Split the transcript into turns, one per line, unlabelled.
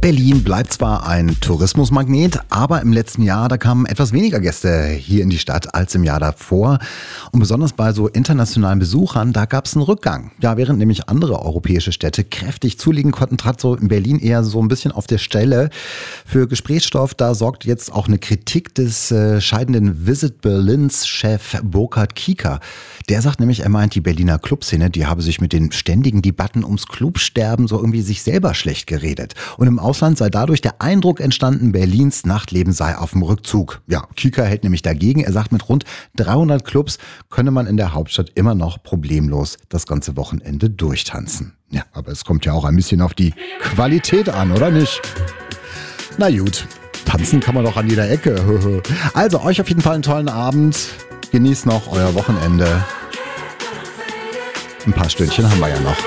Berlin bleibt zwar ein Tourismusmagnet, aber im letzten Jahr, da kamen etwas weniger Gäste hier in die Stadt als im Jahr davor. Und besonders bei so internationalen Besuchern, da gab es einen Rückgang. Ja, während nämlich andere europäische Städte kräftig zulegen konnten, trat so in Berlin eher so ein bisschen auf der Stelle. Für Gesprächsstoff, da sorgt jetzt auch eine Kritik des scheidenden Visit Berlins Chef Burkhard Kiekert. Der sagt nämlich, er meint, die Berliner Clubszene, die habe sich mit den ständigen Debatten ums Clubsterben so irgendwie sich selber schlecht geredet. Und im Ausland sei dadurch der Eindruck entstanden, Berlins Nachtleben sei auf dem Rückzug. Ja, Kiekert hält nämlich dagegen. Er sagt, mit rund 300 Clubs könne man in der Hauptstadt immer noch problemlos das ganze Wochenende durchtanzen. Ja, aber es kommt ja auch ein bisschen auf die Qualität an, oder nicht? Na gut, tanzen kann man doch an jeder Ecke. Also euch auf jeden Fall einen tollen Abend. Genießt noch euer Wochenende. Ein paar Stündchen haben wir ja noch.